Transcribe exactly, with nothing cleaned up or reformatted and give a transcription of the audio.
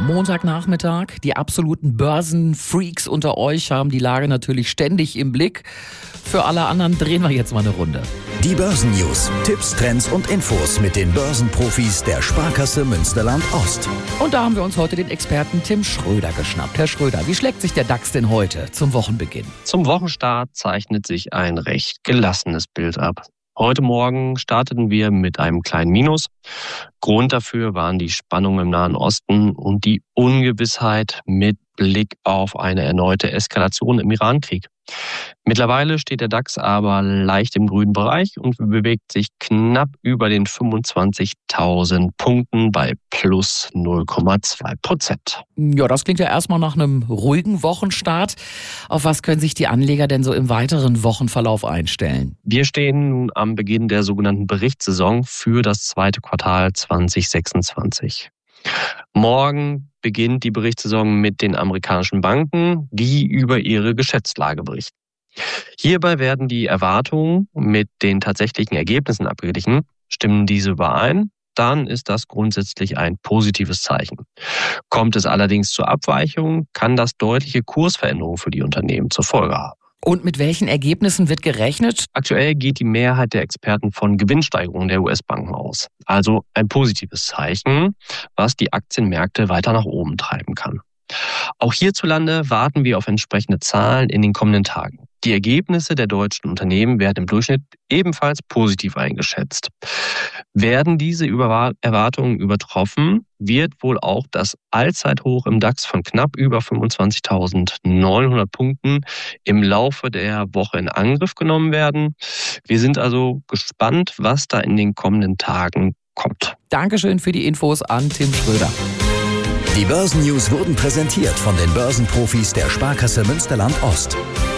Montagnachmittag. Die absoluten Börsenfreaks unter euch haben die Lage natürlich ständig im Blick. Für alle anderen drehen wir jetzt mal eine Runde. Die Börsennews, Tipps, Trends und Infos mit den Börsenprofis der Sparkasse Münsterland-Ost. Und da haben wir uns heute den Experten Tim Schröder geschnappt. Herr Schröder, wie schlägt sich der DAX denn heute zum Wochenbeginn? Zum Wochenstart zeichnet sich ein recht gelassenes Bild ab. Heute Morgen starteten wir mit einem kleinen Minus. Grund dafür waren die Spannungen im Nahen Osten und die Ungewissheit mit Blick auf eine erneute Eskalation im Iran-Krieg. Mittlerweile steht der DAX aber leicht im grünen Bereich und bewegt sich knapp über den fünfundzwanzigtausend Punkten bei plus null Komma zwei Prozent. Ja, das klingt ja erstmal nach einem ruhigen Wochenstart. Auf was können sich die Anleger denn so im weiteren Wochenverlauf einstellen? Wir stehen nun am Beginn der sogenannten Berichtssaison für das zweite Quartal zwanzig sechsundzwanzig. Morgen beginnt die Berichtssaison mit den amerikanischen Banken, die über ihre Geschäftslage berichten. Hierbei werden die Erwartungen mit den tatsächlichen Ergebnissen abgeglichen. Stimmen diese überein, dann ist das grundsätzlich ein positives Zeichen. Kommt es allerdings zur Abweichung, kann das deutliche Kursveränderungen für die Unternehmen zur Folge haben. Und mit welchen Ergebnissen wird gerechnet? Aktuell geht die Mehrheit der Experten von Gewinnsteigerungen der U S-Banken aus. Also ein positives Zeichen, was die Aktienmärkte weiter nach oben treiben kann. Auch hierzulande warten wir auf entsprechende Zahlen in den kommenden Tagen. Die Ergebnisse der deutschen Unternehmen werden im Durchschnitt ebenfalls positiv eingeschätzt. Werden diese Erwartungen übertroffen, wird wohl auch das Allzeithoch im DAX von knapp über fünfundzwanzigtausendneunhundert Punkten im Laufe der Woche in Angriff genommen werden. Wir sind also gespannt, was da in den kommenden Tagen kommt. Dankeschön für die Infos an Tim Schröder. Die Börsennews wurden präsentiert von den Börsenprofis der Sparkasse Münsterland-Ost.